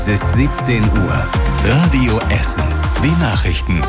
Es ist 17 Uhr. Radio Essen. Die Nachrichten.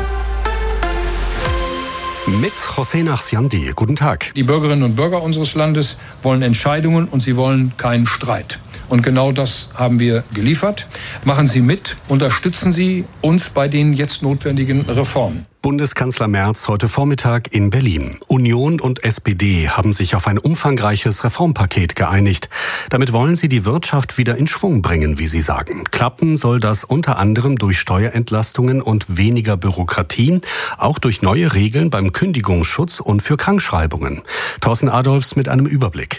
Mit José Nachsiandi. Guten Tag. Die Bürgerinnen und Bürger unseres Landes wollen Entscheidungen und sie wollen keinen Streit. Und genau das haben wir geliefert. Machen Sie mit, unterstützen Sie uns bei den jetzt notwendigen Reformen. Bundeskanzler Merz heute Vormittag in Berlin. Union und SPD haben sich auf ein umfangreiches Reformpaket geeinigt. Damit wollen sie die Wirtschaft wieder in Schwung bringen, wie sie sagen. Klappen soll das unter anderem durch Steuerentlastungen und weniger Bürokratie, auch durch neue Regeln beim Kündigungsschutz und für Krankschreibungen. Thorsten Adolfs mit einem Überblick.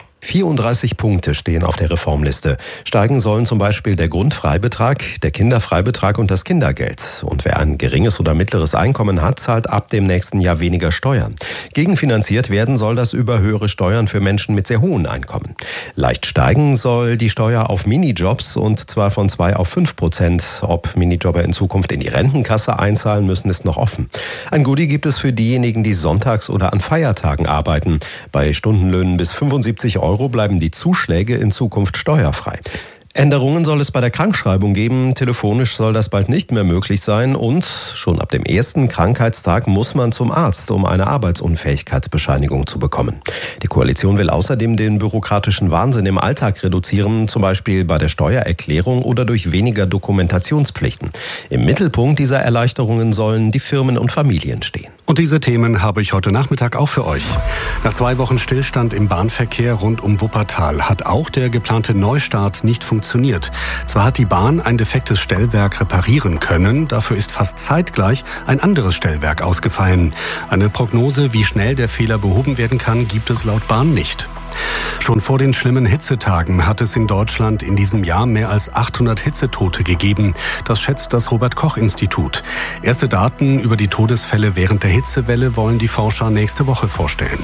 34 Punkte stehen auf der Reformliste. Steigen sollen zum Beispiel der Grundfreibetrag, der Kinderfreibetrag und das Kindergeld. Und wer ein geringes oder mittleres Einkommen hat, zahlt ab dem nächsten Jahr weniger Steuern. Gegenfinanziert werden soll das über höhere Steuern für Menschen mit sehr hohen Einkommen. Leicht steigen soll die Steuer auf Minijobs und zwar von 2 auf 5%. Ob Minijobber in Zukunft in die Rentenkasse einzahlen müssen, ist noch offen. Ein Goodie gibt es für diejenigen, die sonntags oder an Feiertagen arbeiten. Bei Stundenlöhnen bis 75 € bleiben die Zuschläge in Zukunft steuerfrei. Änderungen soll es bei der Krankschreibung geben. Telefonisch soll das bald nicht mehr möglich sein. Und schon ab dem ersten Krankheitstag muss man zum Arzt, um eine Arbeitsunfähigkeitsbescheinigung zu bekommen. Die Koalition will außerdem den bürokratischen Wahnsinn im Alltag reduzieren, zum Beispiel bei der Steuererklärung oder durch weniger Dokumentationspflichten. Im Mittelpunkt dieser Erleichterungen sollen die Firmen und Familien stehen. Und diese Themen habe ich heute Nachmittag auch für euch. Nach 2 Wochen Stillstand im Bahnverkehr rund um Wuppertal hat auch der geplante Neustart nicht funktioniert. Zwar hat die Bahn ein defektes Stellwerk reparieren können, dafür ist fast zeitgleich ein anderes Stellwerk ausgefallen. Eine Prognose, wie schnell der Fehler behoben werden kann, gibt es laut Bahn nicht. Schon vor den schlimmen Hitzetagen hat es in Deutschland in diesem Jahr mehr als 800 Hitzetote gegeben. Das schätzt das Robert-Koch-Institut. Erste Daten über die Todesfälle während der Hitzewelle wollen die Forscher nächste Woche vorstellen.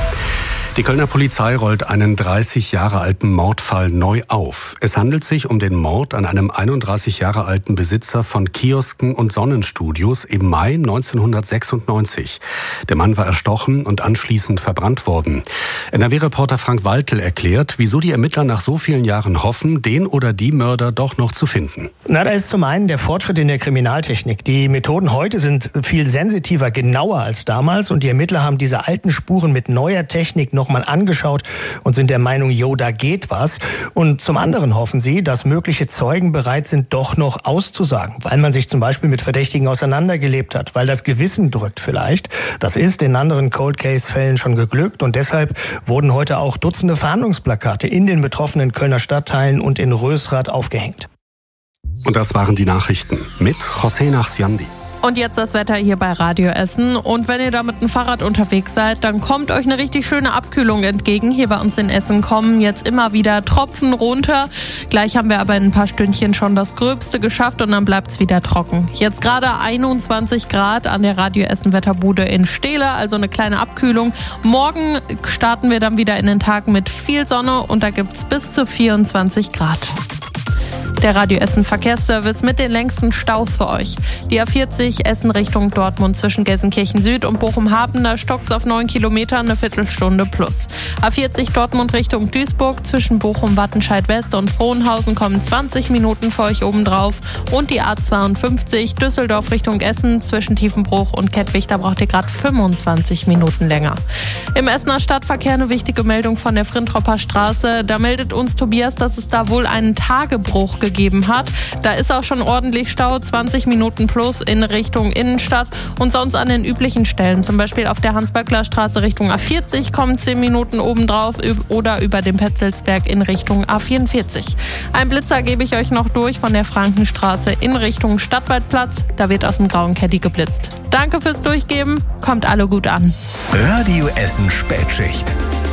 Die Kölner Polizei rollt einen 30 Jahre alten Mordfall neu auf. Es handelt sich um den Mord an einem 31 Jahre alten Besitzer von Kiosken und Sonnenstudios im Mai 1996. Der Mann war erstochen und anschließend verbrannt worden. NRW-Reporter Frank Waltel erklärt, wieso die Ermittler nach so vielen Jahren hoffen, den oder die Mörder doch noch zu finden. Da ist zum einen der Fortschritt in der Kriminaltechnik. Die Methoden heute sind viel sensitiver, genauer als damals. Und die Ermittler haben diese alten Spuren mit neuer Technik noch mal angeschaut und sind der Meinung, da geht was. Und zum anderen hoffen sie, dass mögliche Zeugen bereit sind, doch noch auszusagen, weil man sich zum Beispiel mit Verdächtigen auseinandergelebt hat, weil das Gewissen drückt vielleicht. Das ist in anderen Cold-Case-Fällen schon geglückt und deshalb wurden heute auch Dutzende Fahndungsplakate in den betroffenen Kölner Stadtteilen und in Rösrath aufgehängt. Und das waren die Nachrichten mit José Nachsiandi. Und jetzt das Wetter hier bei Radio Essen. Und wenn ihr da mit dem Fahrrad unterwegs seid, dann kommt euch eine richtig schöne Abkühlung entgegen. Hier bei uns in Essen kommen jetzt immer wieder Tropfen runter. Gleich haben wir aber in ein paar Stündchen schon das Gröbste geschafft und dann bleibt es wieder trocken. Jetzt gerade 21 Grad an der Radio Essen Wetterbude in Steele, also eine kleine Abkühlung. Morgen starten wir dann wieder in den Tag mit viel Sonne und da gibt es bis zu 24 Grad. Der Radio Essen Verkehrsservice mit den längsten Staus für euch. Die A40 Essen Richtung Dortmund zwischen Gelsenkirchen Süd und Bochum-Hafen, da stockt es auf 9 Kilometer, eine Viertelstunde plus. A40 Dortmund Richtung Duisburg zwischen Bochum-Wattenscheid West und Frohnhausen kommen 20 Minuten für euch obendrauf. Und die A52 Düsseldorf Richtung Essen zwischen Tiefenbruch und Kettwig, da braucht ihr gerade 25 Minuten länger. Im Essener Stadtverkehr eine wichtige Meldung von der Frintropper Straße. Da meldet uns Tobias, dass es da wohl einen Tagebruch gegeben hat. Da ist auch schon ordentlich Stau, 20 Minuten plus in Richtung Innenstadt und sonst an den üblichen Stellen. Zum Beispiel auf der Hans-Böckler-Straße Richtung A40 kommen 10 Minuten obendrauf oder über den Petzelsberg in Richtung A44. Ein Blitzer gebe ich euch noch durch von der Frankenstraße in Richtung Stadtwaldplatz. Da wird aus dem grauen Caddy geblitzt. Danke fürs Durchgeben, kommt alle gut an. Radio Essen Spätschicht.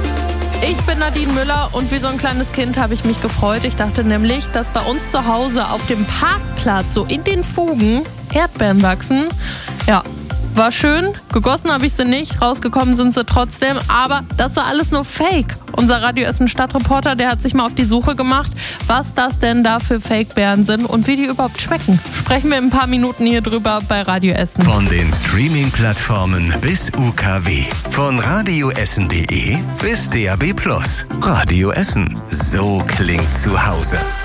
Ich bin Nadine Müller und wie so ein kleines Kind habe ich mich gefreut. Ich dachte nämlich, dass bei uns zu Hause auf dem Parkplatz, so in den Fugen, Erdbeeren wachsen. Ja, war schön. Gegossen habe ich sie nicht, rausgekommen sind sie trotzdem. Aber das war alles nur Fake. Unser Radio Essen Stadtreporter, der hat sich mal auf die Suche gemacht, was das denn da für Fake-Beeren sind und wie die überhaupt schmecken. Sprechen wir in ein paar Minuten hier drüber bei Radio Essen. Von den Streaming-Plattformen bis UKW. Von radioessen.de bis DAB+. Radio Essen. So klingt zu Hause.